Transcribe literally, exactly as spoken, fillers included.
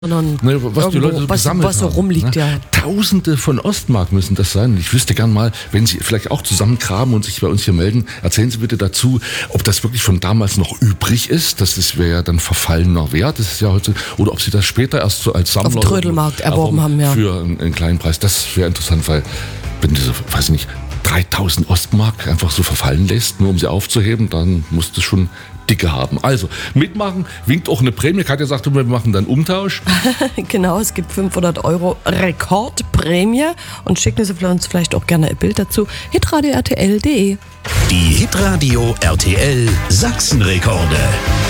sondern ne, was die Leute so was, gesammelt was so haben, rumliegt, ne? ja. Tausende von Ostmark müssen das sein. Ich wüsste gern mal, wenn Sie vielleicht auch zusammengraben und sich bei uns hier melden, erzählen Sie bitte dazu, ob das wirklich von damals noch übrig ist. Das ist, wäre ja dann verfallener Wert. Das ist ja heute, oder ob Sie das später erst so als Sammler Auf dem Trödelmarkt erworben haben, ja. Für einen, einen kleinen Preis. Das wäre interessant, weil wenn du so, weiß ich nicht, dreitausend Ostmark einfach so verfallen lässt, nur um sie aufzuheben, dann muss das schon dicke haben. Also, mitmachen, winkt auch eine Prämie. Katja sagte, wir machen dann Umtausch. Genau, es gibt fünfhundert Euro Rekordprämie und schicken Sie uns vielleicht auch gerne ein Bild dazu. hitradio punkt r t l punkt d e Die Hitradio R T L Sachsenrekorde.